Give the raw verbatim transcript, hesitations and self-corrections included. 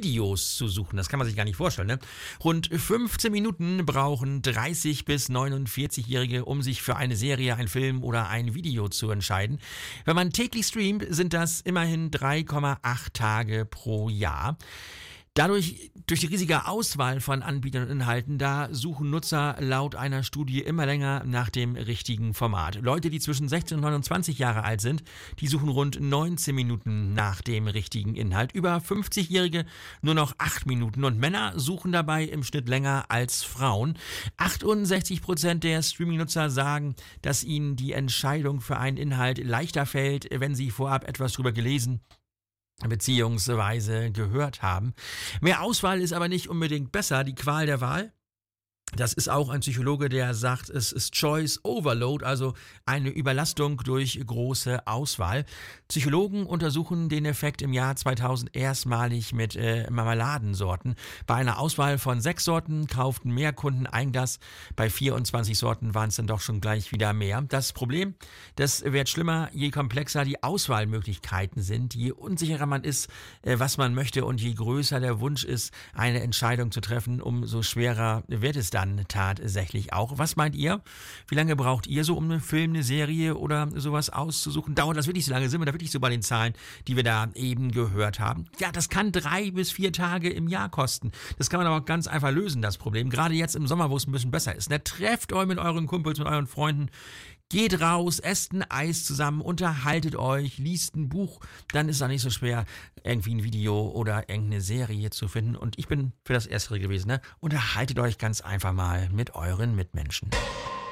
Videos zu suchen. Das kann man sich gar nicht vorstellen, ne? Rund fünfzehn Minuten brauchen dreißig- bis neunundvierzig-Jährige, um sich für eine Serie, ein Film oder ein Video zu entscheiden. Wenn man täglich streamt, sind das immerhin drei Komma acht Tage pro Jahr. Dadurch, durch die riesige Auswahl von Anbietern und Inhalten, da suchen Nutzer laut einer Studie immer länger nach dem richtigen Format. Leute, die zwischen sechzehn und neunundzwanzig Jahre alt sind, die suchen rund neunzehn Minuten nach dem richtigen Inhalt. Über fünfzig-Jährige nur noch acht Minuten und Männer suchen dabei im Schnitt länger als Frauen. achtundsechzig Prozent der Streaming-Nutzer sagen, dass ihnen die Entscheidung für einen Inhalt leichter fällt, wenn sie vorab etwas drüber gelesen beziehungsweise gehört haben. Mehr Auswahl ist aber nicht unbedingt besser. Die Qual der Wahl, das ist auch ein Psychologe, der sagt, es ist Choice Overload, also eine Überlastung durch große Auswahl. Psychologen untersuchen den Effekt im Jahr zweitausend erstmalig mit äh, Marmeladensorten. Bei einer Auswahl von sechs Sorten kauften mehr Kunden ein Glas. Bei vierundzwanzig Sorten waren es dann doch schon gleich wieder mehr. Das Problem, das wird schlimmer, je komplexer die Auswahlmöglichkeiten sind, je unsicherer man ist, äh, was man möchte und je größer der Wunsch ist, eine Entscheidung zu treffen, umso schwerer wird es dann tatsächlich auch. Was meint ihr? Wie lange braucht ihr so, um einen Film, eine Serie oder sowas auszusuchen? Dauert das wirklich so lange? Sind wir da wirklich so bei den Zahlen, die wir da eben gehört haben? Ja, das kann drei bis vier Tage im Jahr kosten. Das kann man aber ganz einfach lösen, das Problem. Gerade jetzt im Sommer, wo es ein bisschen besser ist. Ne? Trefft euch mit euren Kumpels, mit euren Freunden. Geht raus, esst ein Eis zusammen, unterhaltet euch, liest ein Buch, dann ist es auch nicht so schwer, irgendwie ein Video oder irgendeine Serie zu finden. Und ich bin für das Erstere gewesen, ne? Unterhaltet euch ganz einfach mal mit euren Mitmenschen.